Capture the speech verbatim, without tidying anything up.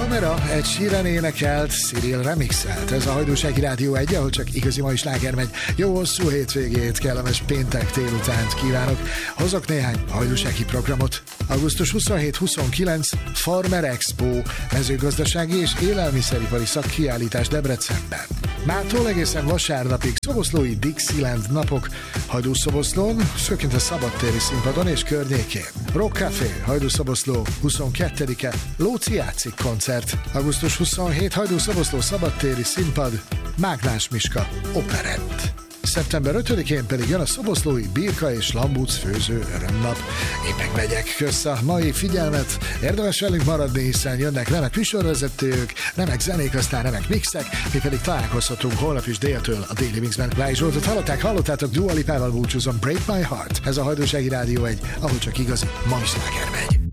Camera egy síren énekelt, Cyril remixelt. Ez a Hajdúsági Rádió egy, ahol csak igazi mai sláger megy. Jó hosszú hétvégét, kellemes péntek délutánt kívánok. Hozok néhány hajdúsági programot. augusztus huszonhét-huszonkilenc Farmer Expo, mezőgazdasági és élelmiszeripari szakkiállítás Debrecenben. Mától egészen vasárnapig szoboszlói Dixieland napok Hajdúszoboszlón, főként a szabadtéri színpadon és környékén. Rock Café, Hajdúszoboszló, huszonkettedike Lóci játszik koncert. augusztus huszonhét Hajdúszoboszló szabadtéri színpad, Mágnás Miska operett. szeptember ötödikén pedig jön a szoboszlói birka és lambúc főző örömnap. Én meg megyek, kösz a mai figyelmet, érdemes velünk maradni, hiszen jönnek remek műsorvezetők, remek zenék, aztán remek mixek, mi pedig találkozhatunk holnap is déltől a Déli Mixben. Lágy Zsoltot hallották, hallottátok, Dua Lipával búcsúzom, Break My Heart. Ez a Hajdúsági Rádió egy, ahol csak igazi mai sláger megy.